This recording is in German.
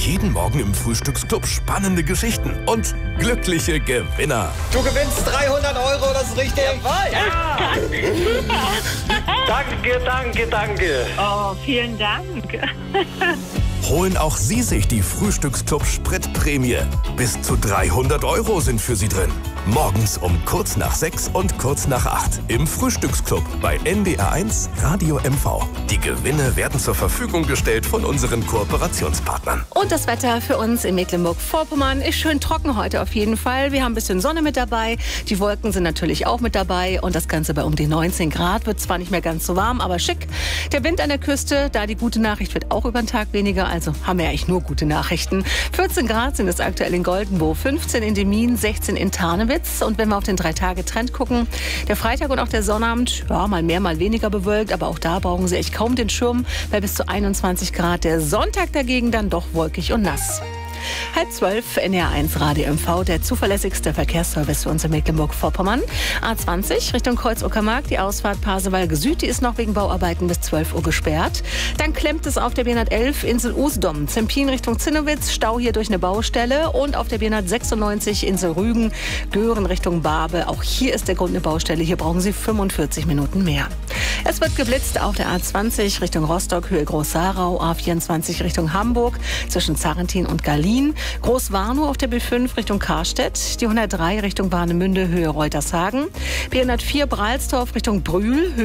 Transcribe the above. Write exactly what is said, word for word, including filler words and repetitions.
Jeden Morgen im Frühstücksclub spannende Geschichten und glückliche Gewinner. Du gewinnst dreihundert Euro, das ist richtig. Jawohl. Ja. Danke, danke, danke. Oh, vielen Dank. Holen auch Sie sich die Frühstücksclub Spritprämie. Bis zu dreihundert Euro sind für Sie drin. Morgens um kurz nach sechs und kurz nach acht im Frühstücksclub bei N D R eins Radio M V. Die Gewinne werden zur Verfügung gestellt von unseren Kooperationspartnern. Und das Wetter für uns in Mecklenburg-Vorpommern ist schön trocken heute auf jeden Fall. Wir haben ein bisschen Sonne mit dabei. Die Wolken sind natürlich auch mit dabei. Und das Ganze bei um die neunzehn Grad. Wird zwar nicht mehr ganz so warm, aber schick. Der Wind an der Küste, da die gute Nachricht, wird auch über den Tag weniger. Also haben wir eigentlich nur gute Nachrichten. vierzehn Grad sind es aktuell in Goldenburg, fünfzehn in Demmin, sechzehn in Tarnewitz. Und wenn wir auf den Drei-Tage-Trend gucken, der Freitag und auch der Sonnabend, ja, mal mehr, mal weniger bewölkt. Aber auch da brauchen Sie echt kaum den Schirm, bei bis zu einundzwanzig Grad. Der Sonntag dagegen dann doch wolkig und nass. Halb zwölf, N D R eins Radio M V, der zuverlässigste Verkehrsservice für uns in Mecklenburg-Vorpommern. A zwanzig Richtung Kreuz-Uckermark, die Ausfahrt Pasewalk Süd, die ist noch wegen Bauarbeiten bis zwölf Uhr gesperrt. Dann klemmt es auf der B hundertelf Insel Usedom, Zempin Richtung Zinnowitz, Stau hier durch eine Baustelle. Und auf der B hundertsechsundneunzig Insel Rügen, Göhren Richtung Barbe. Auch hier ist der Grund eine Baustelle, hier brauchen Sie fünfundvierzig Minuten mehr. Es wird geblitzt auf der A zwanzig Richtung Rostock, Höhe Groß-Sarau, A vierundzwanzig Richtung Hamburg, zwischen Zarrentin und Garlin. Groß-Warnow auf der B fünf Richtung Karstedt, die hundertdrei Richtung Warnemünde, Höhe Reutershagen, B hundertvier Bralsdorf Richtung Brühl,